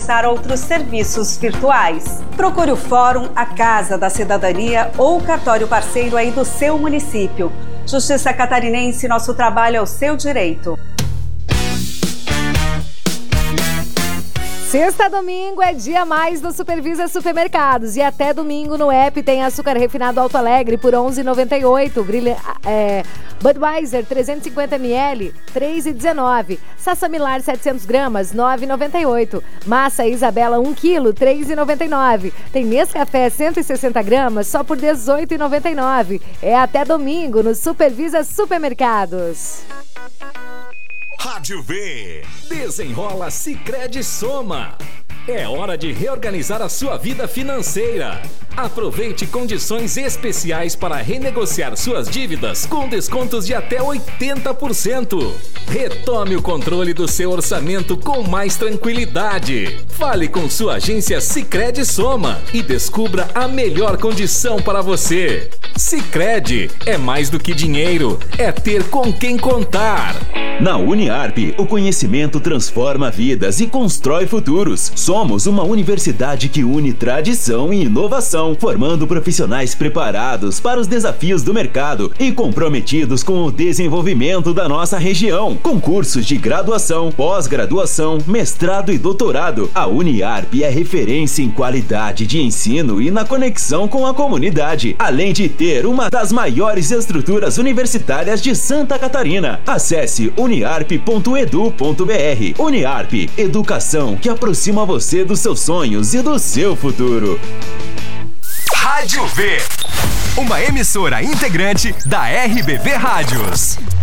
prestar outros serviços virtuais. Procure o Fórum, a Casa da Cidadania ou o cartório parceiro aí do seu município. Justiça Catarinense, nosso trabalho é o seu direito. Sexta a domingo é dia mais do Supervisa Supermercados e até domingo no app tem açúcar refinado Alto Alegre por R$ 11,98, Budweiser 350ml, R$ 3,19, Sassamilar 700 gramas, R$ 9,98, Massa Isabela 1 kg, R$ 3,99, tem Nescafé 160 gramas só por R$ 18,99. É até domingo no Supervisa Supermercados. Rádio V. Desenrola Sicredi Soma. É hora de reorganizar a sua vida financeira. Aproveite condições especiais para renegociar suas dívidas com descontos de até 80%. Retome o controle do seu orçamento com mais tranquilidade. Fale com sua agência Sicredi Soma e descubra a melhor condição para você. Sicredi é mais do que dinheiro, é ter com quem contar. Na Uniarp, o conhecimento transforma vidas e constrói futuros. Somos uma universidade que une tradição e inovação, formando profissionais preparados para os desafios do mercado e comprometidos com o desenvolvimento da nossa região. Com cursos de graduação, pós-graduação, mestrado e doutorado, a Uniarp é referência em qualidade de ensino e na conexão com a comunidade, além de ter uma das maiores estruturas universitárias de Santa Catarina. Acesse uniarp.edu.br. Uniarp, educação que aproxima você dos seus sonhos e do seu futuro. Rádio V, uma emissora integrante da RBV Rádios.